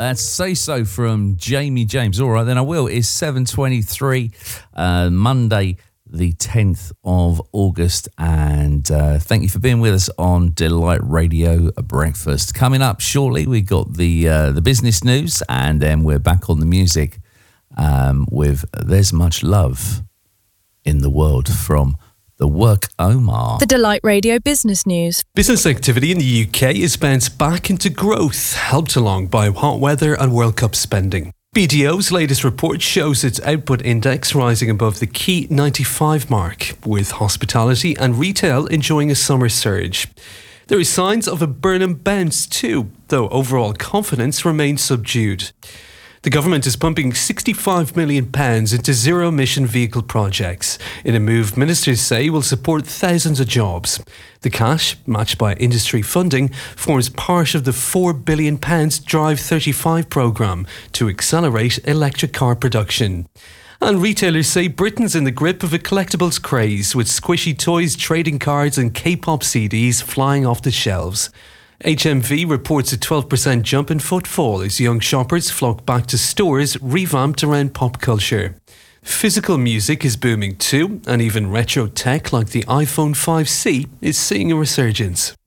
That's Say So from Jamie James. All right, then I will. It's 7:23, Monday, the 10th of August. And thank you for being with us on Delight Radio Breakfast. Coming up shortly, we got the business news, and then we're back on the music with There's Much Love in the World from The Work Omar. The Delight Radio Business News. Business activity in the UK is bounced back into growth, helped along by hot weather and World Cup spending. BDO's latest report shows its output index rising above the key 95 mark, with hospitality and retail enjoying a summer surge. There are signs of a Burnham bounce too, though overall confidence remains subdued. The government is pumping £65 million into zero-emission vehicle projects, in a move ministers say will support thousands of jobs. The cash, matched by industry funding, forms part of the £4 billion Drive 35 programme to accelerate electric car production. And retailers say Britain's in the grip of a collectibles craze, with squishy toys, trading cards and K-pop CDs flying off the shelves. HMV reports a 12% jump in footfall as young shoppers flock back to stores revamped around pop culture. Physical music is booming too, and even retro tech like the iPhone 5C is seeing a resurgence.